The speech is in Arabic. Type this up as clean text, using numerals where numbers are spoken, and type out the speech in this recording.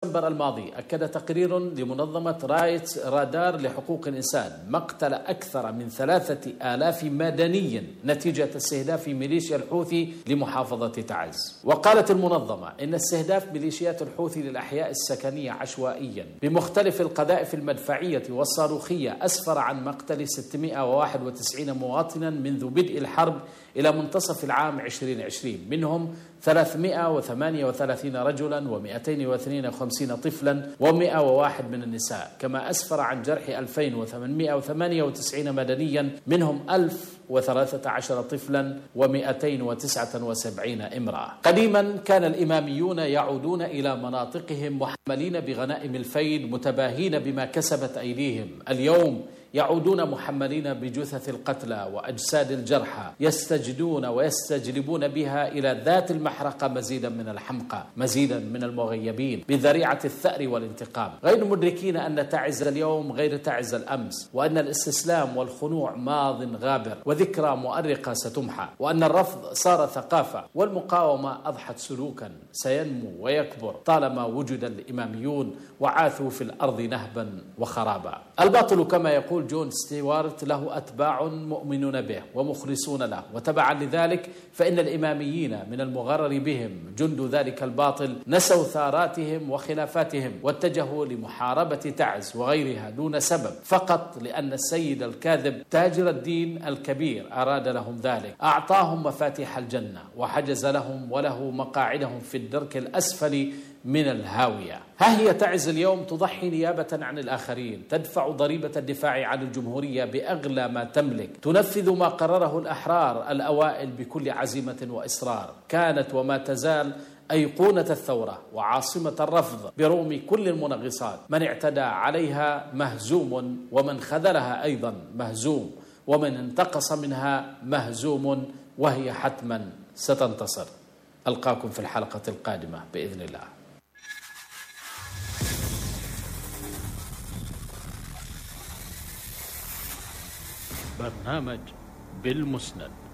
ديسمبر الماضي أكد تقرير لمنظمة رايتس رادار لحقوق الإنسان مقتل أكثر من 3000 مدني نتيجة استهداف ميليشيا الحوثي لمحافظة تعز. وقالت المنظمة إن استهداف ميليشيات الحوثي للأحياء السكنية عشوائيا بمختلف القذائف المدفعية والصاروخية أسفر عن مقتل 691 مواطنا منذ بدء الحرب إلى منتصف العام 2020، منهم 338 رجلا و252 طفلا و101 من النساء، كما أسفر عن جرح 2898 مدنيا منهم 1013 طفلا و279 امرأة. قديما كان الإماميون يعودون إلى مناطقهم محملين بغنائم الفيل متباهين بما كسبت أيديهم. اليوم يعودون محملين بجثث القتلى وأجساد الجرحى، يستجدون ويستجلبون بها إلى ذات المحرقة مزيدا من الحمقى، مزيدا من المغيبين بذريعة الثأر والانتقام، غير مدركين أن تعز اليوم غير تعز الأمس، وأن الاستسلام والخنوع ماض غابر وذكرى مؤرقة ستمحى، وأن الرفض صار ثقافة والمقاومة أضحت سلوكا سينمو ويكبر طالما وجد الإماميون وعاثوا في الأرض نهبا وخرابا. الباطل كما يقول جون ستيوارت له أتباع مؤمنون به ومخلصون له، وتبعا لذلك فإن الإماميين من المغرر بهم جند ذلك الباطل نسوا ثاراتهم وخلافاتهم واتجهوا لمحاربة تعز وغيرها دون سبب، فقط لأن السيد الكاذب تاجر الدين الكبير أراد لهم ذلك، أعطاهم مفاتيح الجنة وحجز لهم وله مقاعدهم في الدرك الأسفل من الهاوية. ها هي تعز اليوم تضحي نيابة عن الآخرين، تدفع ضريبة الدفاع عن الجمهورية بأغلى ما تملك، تنفذ ما قرره الأحرار الأوائل بكل عزيمة وإصرار، كانت وما تزال أيقونة الثورة وعاصمة الرفض برغم كل المنغصات. من اعتدى عليها مهزوم، ومن خذلها أيضا مهزوم، ومن انتقص منها مهزوم، وهي حتما ستنتصر. ألقاكم في الحلقة القادمة بإذن الله. برنامج بالمسند.